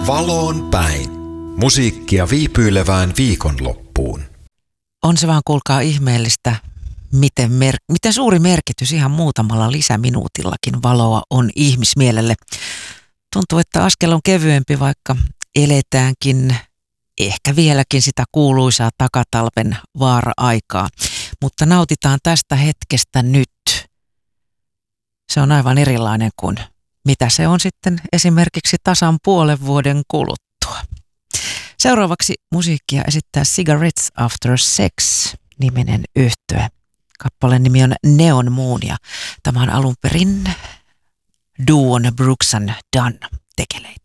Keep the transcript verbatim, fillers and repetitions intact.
Valoon päin. Musiikkia viipyilevään viikonloppuun. On se vaan kuulkaa ihmeellistä, miten, mer- miten suuri merkitys ihan muutamalla lisäminuutillakin valoa on ihmismielelle. Tuntuu, että askel on kevyempi, vaikka eletäänkin ehkä vieläkin sitä kuuluisaa takatalven vaara-aikaa. Mutta nautitaan tästä hetkestä nyt. Se on aivan erilainen kuin mitä se on sitten esimerkiksi tasan puolen vuoden kuluttua. Seuraavaksi musiikkia esittää Cigarettes After Sex-niminen yhtye. Kappaleen nimi on Neon Moon ja tämä on alun perin duon Brooks and Dunn tekeleitä.